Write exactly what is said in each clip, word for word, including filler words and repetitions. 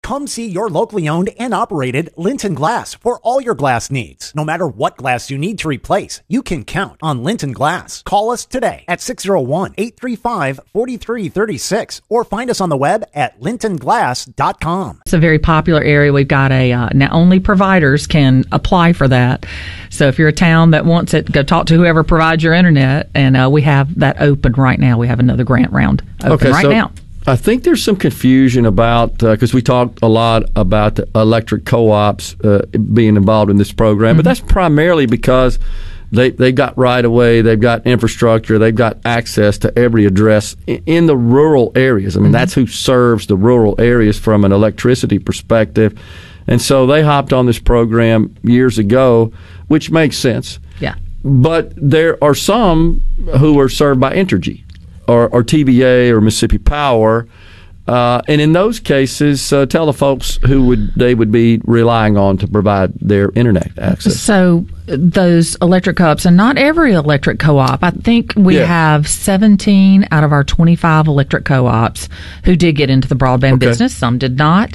Come see your locally owned and operated Linton Glass for all your glass needs. No matter what glass you need to replace, you can count on Linton Glass. Call us today at six oh one, eight three five, four three three six or find us on the web at linton glass dot com. It's a very popular area. We've got a, uh, now only providers can apply for that. So if you're a town that wants it, go talk to whoever provides your internet, and uh, we have that open right now. We have another grant round open okay, right so now. I think there's some confusion about, because uh, we talked a lot about the electric co-ops uh, being involved in this program, mm-hmm. but that's primarily because they they got right of way, they've got infrastructure, they've got access to every address in, in the rural areas. I mean, mm-hmm. that's who serves the rural areas from an electricity perspective. And so they hopped on this program years ago, which makes sense. Yeah. But there are some who are served by Entergy. Or, or T V A or Mississippi Power, uh, and in those cases, uh, tell the folks who would they would be relying on to provide their internet access. So those electric co-ops, and not every electric co-op. I think we yeah. have seventeen out of our twenty-five electric co-ops who did get into the broadband okay. business. Some did not.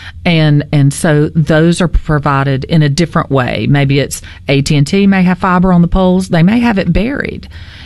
And and so those are provided in a different way. Maybe it's A T and T may have fiber on the poles. They may have it buried.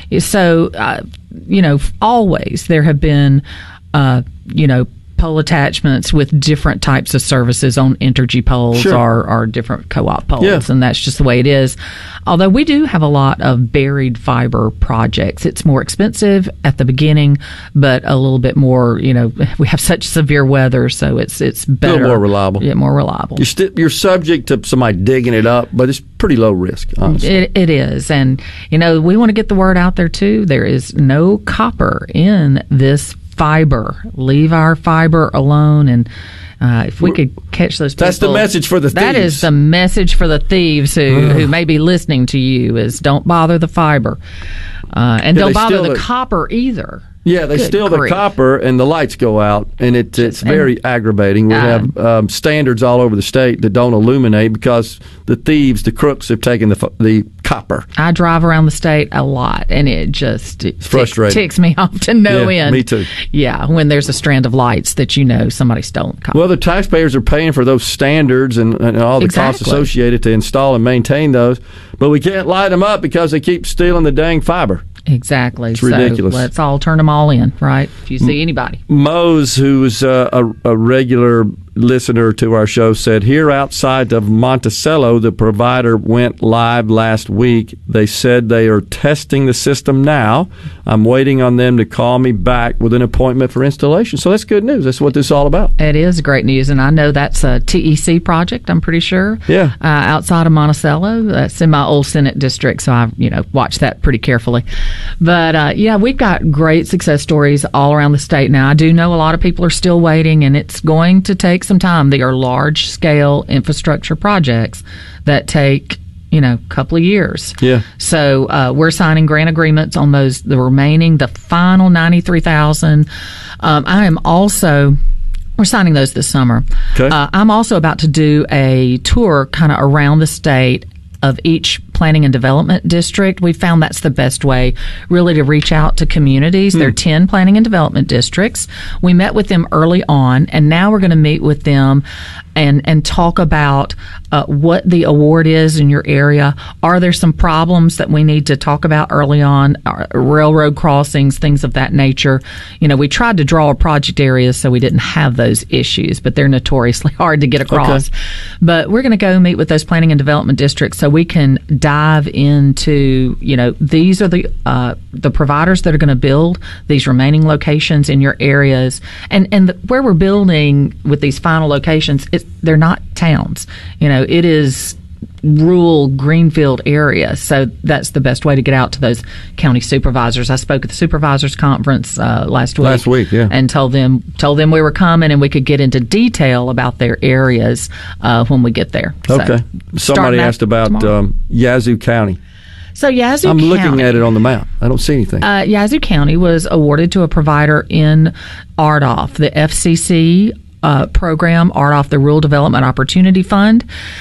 So, uh, you know, always there have been, uh, you know, pole attachments with different types of services on Entergy poles sure. or, or different co-op poles, yeah. and that's just the way it is. Although we do have a lot of buried fiber projects. It's more expensive at the beginning, but a little bit more, you know, we have such severe weather, so it's it's better. A little more reliable. Yeah, more reliable. You're, st- you're subject to somebody digging it up, but it's pretty low risk, honestly. It, it is. And, you know, we want to get the word out there, too. There is no copper in this fiber. Leave our fiber alone. And uh, if we could catch those people. That's the message for the thieves. That is the message for the thieves who, who may be listening to you is don't bother the fiber. Uh, and yeah, don't bother the the copper either. Yeah, they Good steal grief. the copper and the lights go out, and it, it's very and, aggravating. We uh, have um, standards all over the state that don't illuminate because the thieves, the crooks, have taken the the copper. I drive around the state a lot, and it just it it's frustrating. Tick, ticks me off to no yeah, end. Me too. Yeah, when there's a strand of lights that you know somebody stole the copper. Well, the taxpayers are paying for those standards and, and all the exactly. costs associated to install and maintain those, but we can't light them up because they keep stealing the dang fiber. Exactly. It's ridiculous. So let's all turn them all in, right? If you see anybody. Mose, who's uh, a, a regular listener to our show, said, here outside of Monticello, the provider went live last week. They said they are testing the system now. I'm waiting on them to call me back with an appointment for installation. So that's good news. That's what this is all about. It is great news, and I know that's a T E C project, I'm pretty sure. Yeah. Uh, outside of Monticello. That's in my old Senate district, so I you know watched that pretty carefully. But, uh, yeah, we've got great success stories all around the state now. I do know a lot of people are still waiting, and it's going to take some time. They are large-scale infrastructure projects that take, you know, a couple of years. Yeah. So uh, we're signing grant agreements on those, the remaining, the final ninety-three thousand. Um, I am also... We're signing those this summer. Okay. Uh, I'm also about to do a tour kind of around the state of each planning and development district. We found that's the best way really to reach out to communities. Hmm. There are ten planning and development districts. We met with them early on, and now we're going to meet with them and, and talk about uh, what the award is in your area. Are there some problems that we need to talk about early on? Are railroad crossings, things of that nature. You know, we tried to draw a project areas so we didn't have those issues, but they're notoriously hard to get across. Okay. But we're going to go meet with those planning and development districts so we can dive into, you know, these are the uh, the providers that are going to build these remaining locations in your areas, and and the, where we're building with these final locations, it's, they're not towns. You know, it is rural greenfield area, so that's the best way to get out to those county supervisors. I spoke at the supervisors conference uh, last week. Last week, yeah, and told them told them we were coming and we could get into detail about their areas uh, when we get there. Okay. So, somebody asked about um, Yazoo County. So Yazoo I'm County, looking at it on the map. I don't see anything. Uh, Yazoo County was awarded to a provider in R D O F, the F C C Uh, program, R D O F, the Rural Development Opportunity Fund,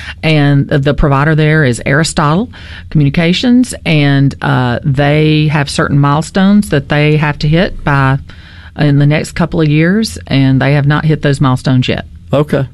and the provider there is Aristotle Communications, and uh, they have certain milestones that they have to hit by in the next couple of years, and they have not hit those milestones yet. Okay.